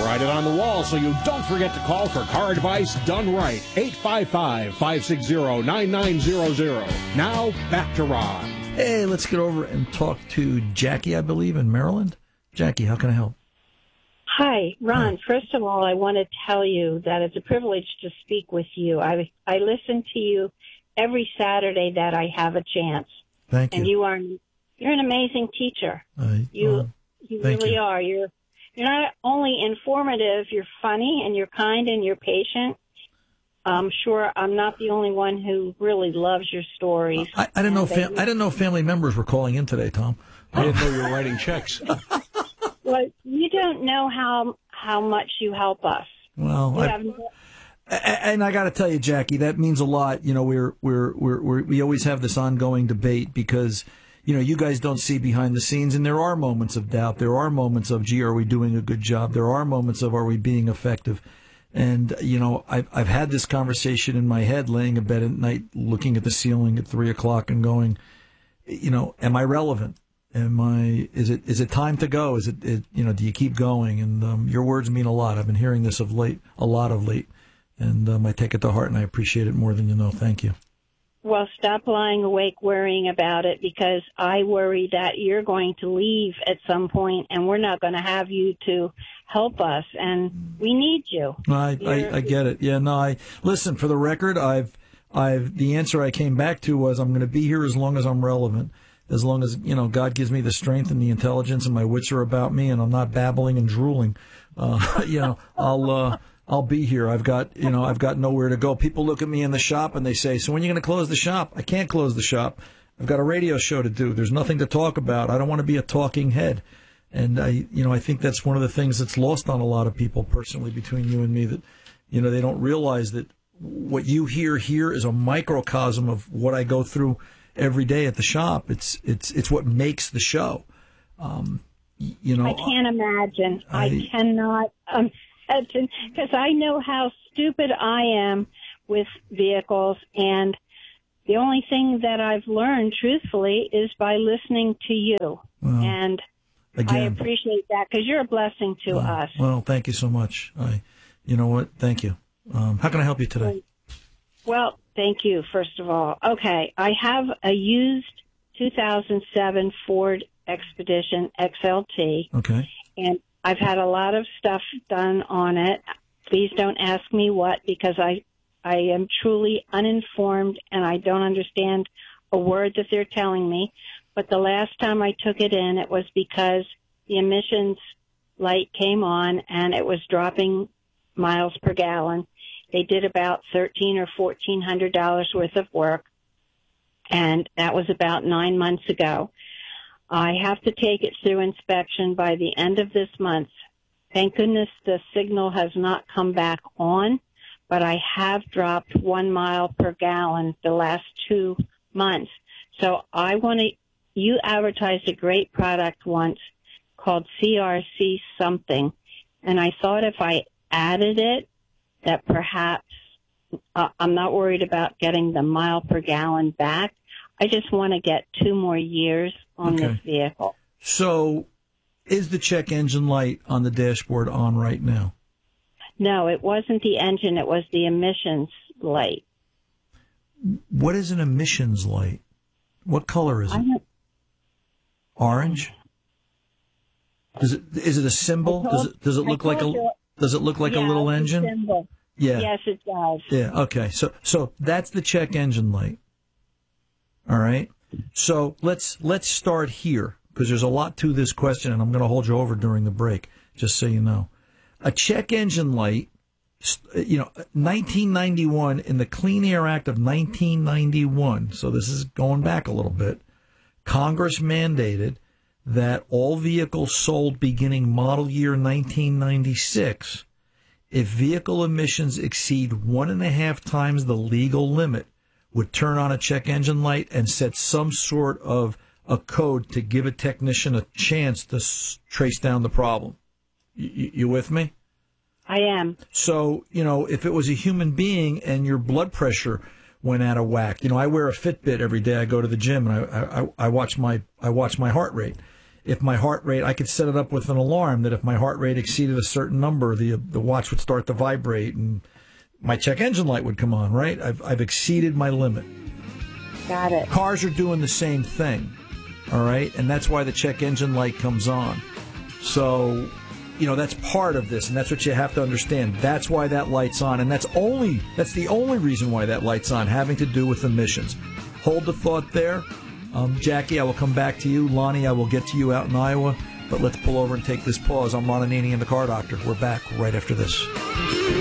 write it on the wall so you don't forget to call for car advice done right. 855-560-9900. Now, back to Ron. Hey, let's get over and talk to Jackie, I believe, in Maryland. Jackie, how can I help? Hi, Ron. Hi. First of all, I want to tell you that it's a privilege to speak with you. I listen to you every Saturday that I have a chance. Thank you. And you're an amazing teacher. You really are. You're not only informative, you're funny and you're kind and you're patient. I'm sure I'm not the only one who really loves your stories. I didn't know family members were calling in today, Tom. I didn't know you were writing checks. Well, you don't know how much you help us. Well, and I got to tell you, Jackie, that means a lot. You know, we always have this ongoing debate because, you know, you guys don't see behind the scenes, and there are moments of doubt. There are moments of, gee, are we doing a good job? There are moments of, are we being effective? And, you know, I've had this conversation in my head, laying in bed at night, looking at the ceiling at 3 o'clock and going, you know, am I relevant? Is it time to go? Is it you know, do you keep going? And your words mean a lot. I've been hearing this a lot of late, and I take it to heart, and I appreciate it more than you know. Thank you. Well, stop lying awake worrying about it, because I worry that you're going to leave at some point, and we're not going to have you to help us, and we need you. I get it. Yeah, no, listen, for the record, the answer I came back to was I'm going to be here as long as I'm relevant. As long as, you know, God gives me the strength and the intelligence and my wits are about me and I'm not babbling and drooling, you know, I'll be here. I've got nowhere to go. People look at me in the shop and they say, so when are you going to close the shop? I can't close the shop. I've got a radio show to do. There's nothing to talk about. I don't want to be a talking head. And I think that's one of the things that's lost on a lot of people personally between you and me, that, you know, they don't realize that what you hear here is a microcosm of what I go through every day at the shop. It's what makes the show. You know, I can't imagine. I cannot imagine, because I know how stupid I am with vehicles, and the only thing that I've learned, truthfully, is by listening to you. Well, and again, I appreciate that, because you're a blessing to us. Well, thank you so much. You know what? Thank you. How can I help you today? Well, thank you, first of all. Okay, I have a used 2007 Ford Expedition XLT. Okay. And I've had a lot of stuff done on it. Please don't ask me what, because I am truly uninformed and I don't understand a word that they're telling me. But the last time I took it in, it was because the emissions light came on and it was dropping miles per gallon. They did about $1,300 or $1,400 worth of work, and that was about 9 months ago. I have to take it through inspection by the end of this month. Thank goodness the signal has not come back on, but I have dropped 1 mile per gallon the last 2 months. So you advertised a great product once called CRC something, and I thought if I added it, that perhaps I'm not worried about getting the mile per gallon back. I just want to get 2 more years on this vehicle. So is the check engine light on the dashboard on right now? No, it wasn't the engine. It was the emissions light. What is an emissions light? What color is it? Orange? Is it a symbol? Does it look like a little engine? Symbol. Yeah. Yes, it does. Yeah. Okay. So that's the check engine light. All right. So let's start here, because there's a lot to this question, and I'm going to hold you over during the break, just so you know. A check engine light, 1991, in the Clean Air Act of 1991, so this is going back a little bit, Congress mandated that all vehicles sold beginning model year 1996, if vehicle emissions exceed 1.5 times the legal limit, would turn on a check engine light and set some sort of a code to give a technician a chance to trace down the problem. You with me? I am. So, if it was a human being and your blood pressure went out of whack, I wear a Fitbit every day. I go to the gym and I watch my heart rate. if my heart rate, I could set it up with an alarm that if my heart rate exceeded a certain number, the watch would start to vibrate and my check engine light would come on, right? I've exceeded my limit. Got it. Cars are doing the same thing, all right? And that's why the check engine light comes on. So, that's part of this, and that's what you have to understand. That's why that light's on, and that's the only reason why that light's on, having to do with emissions. Hold the thought there. Jackie, I will come back to you. Lonnie, I will get to you out in Iowa, but let's pull over and take this pause. I'm Ron Ananian, the Car Doctor. We're back right after this.